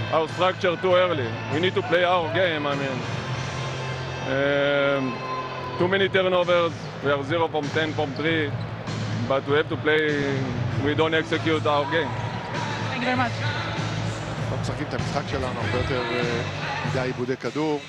our structure too early. We need to play our game, I mean. Too many turnovers, we are 0 from 10 from 3, but we have to play, we don't execute our game. Thank you very much. לא משחקים את המשחק שלנו, הרבה יותר מדי עיבודי כדור.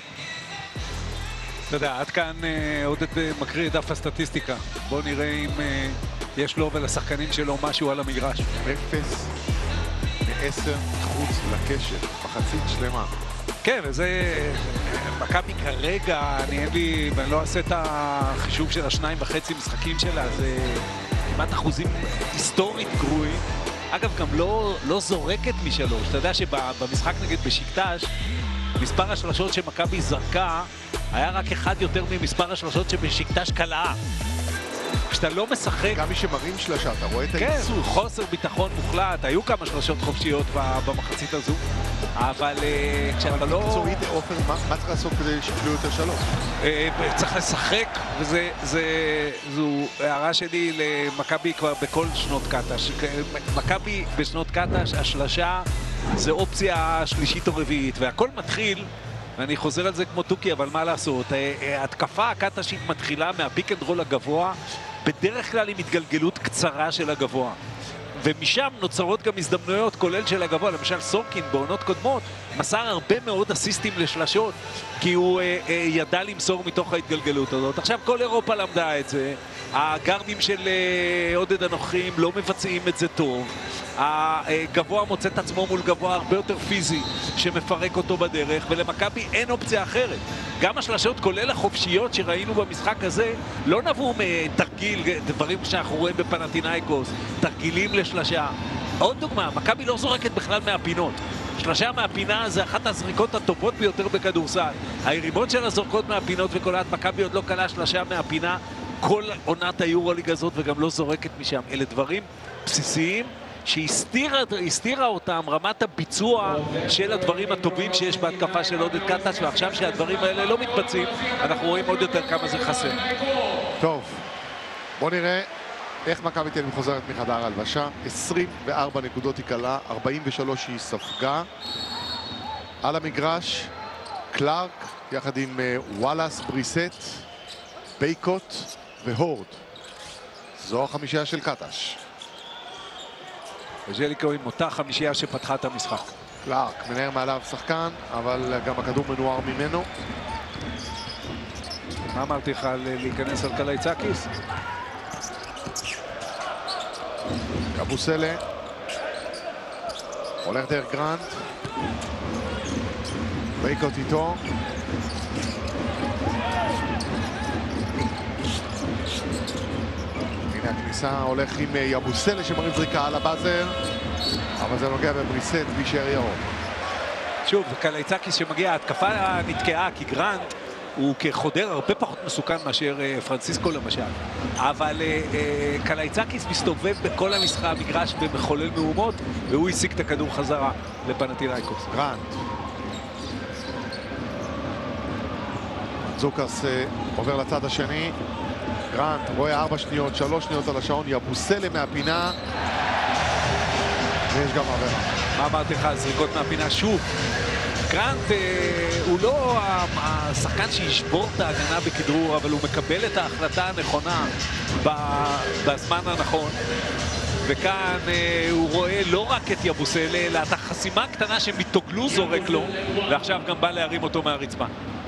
אתה יודע, עד כאן עודד מקריא את דף הסטטיסטיקה. בואו נראה אם יש לו ולשחקנים שלו משהו על המגרש. 0 מ-10 חוץ לקשר, מחצית שלמה. כן, וזה... מכבי כרגע, ואני לא אעשה את החישוב של 2.5 משחקים שלה, זה כמעט אחוזים היסטורית גרועים. אגב, גם לא זורקת משלוש. אתה יודע שבמשחק נגד בשקטש, מספר השלשות שמכבי זרקה היה רק אחד יותר ממספר השלשות שבשקטש קלעה. כשאתה לא משחק... גם מי שמרים שלשה, אתה רואה את הייצור. כן, חוסר ביטחון מוחלט. היו כמה שלשות חופשיות במחצית הזו, אבל כשאתה לא... מקצועית, אופן, מה צריך לעשות כדי שיקבלו יותר שלוש? צריך לשחק, וזו הערה שלי למכבי כבר בכל שנות קטש. מכבי בשנות קטש, השלשה זה אופציה שלישית או רביעית, והכל מתחיל, ואני חוזר על זה כמו טוקי, אבל מה לעשות? התקפה הקטשית מתחילה מהפיק אנד רול הגבוה, בדרך כלל עם התגלגלות קצרה של הגבוה. ומשם נוצרות גם הזדמנויות, כולל של הגבוה. למשל סורקין בעונות קודמות מסר הרבה מאוד אסיסטים לשלשות, כי הוא ידע למסור מתוך ההתגלגלות הזאת. עכשיו כל אירופה למדה את זה, הגארדים של עודד הנוכחים לא מבצעים את זה טוב, הגבוה מוצא את עצמו מול גבוה הרבה יותר פיזי שמפרק אותו בדרך, ולמכבי אין אופציה אחרת. גם השלשות, כולל החופשיות שראינו במשחק הזה, לא נבעו מתרגיל, דברים שאנחנו רואים בפנתינייקוס, תרגילים לשלשה. עוד דוגמה, מכבי לא זורקת בכלל מהפינות. שלשה מהפינה זה אחת הזריקות הטובות ביותר בכדורסל. היריבות שלה זורקות מהפינות וקולעת, מכבי עוד לא קלה שלשה מהפינה כל עונת היורוליג הזאת, וגם לא זורקת משם. אלה דברים בסיסיים שהסתירה אותם רמת הביצוע של הדברים הטובים שיש בהתקפה של עודד קטש, ועכשיו שהדברים האלה לא מתבצעים, אנחנו רואים עוד יותר כמה זה חסר. טוב, בוא נראה איך מכבי תל אביב חוזרת מחדר הלבשה. 24 נקודות היא קלה, 43 היא ספגה. על המגרש, קלארק יחד עם וואלאס, בריסט, בייקוט והורד. זו החמישייה של קטש. וז'ליקו עם אותה חמישייה שפתחה את המשחק. קלארק מנער מעליו שחקן, אבל גם הכדור מנוער ממנו. מה אמרתי לך להיכנס על קלייצקיס? קבוסלה הולך דרך גרנט, בייקוט איתו. הנה הכניסה, הולך עם יבוסלה שמרים זריקה על הבאזר, אבל זה נוגע בבריסט וישאר ירוק. שוב, קלייצקיס שמגיע, התקפה נתקעה כי גרנט הוא כחודר הרבה פחות מסוכן מאשר פרנסיסקו למשל, אבל קלייצקיס מסתובב בכל המגרש ומחולל מהומות, והוא השיג את הכדור חזרה לפנתינייקוס. גרנט זוקרס עובר לצד השני. גרנט רואה 4 שניות, 3 שניות על השעון, יבוסלה מהפינה, ויש גם עבירה. מה אמרתי לך? זריקות מהפינה שוב. גרנט הוא לא השחקן שישבור את ההגנה בכדרור, אבל הוא מקבל את ההחלטה הנכונה בזמן הנכון. וכאן הוא רואה לא רק את יבוסלה, אלא את החסימה הקטנה שמתוגלו זורק לו, ועכשיו גם בא להרים אותו מהרצפה.